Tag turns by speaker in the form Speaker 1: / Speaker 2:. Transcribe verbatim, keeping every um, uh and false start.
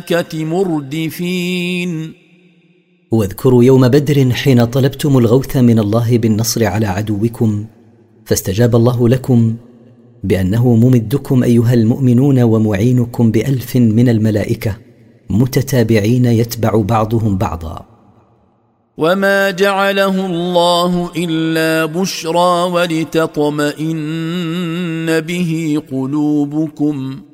Speaker 1: مردفين
Speaker 2: واذكروا يوم بدر حين طلبتم الغوث من الله بالنصر على عدوكم فاستجاب الله لكم بأنه ممدكم أيها المؤمنون ومعينكم بألف من الملائكة متتابعين يتبع بعضهم بعضا.
Speaker 1: وما جعله الله إلا بشرى ولتطمئن به قلوبكم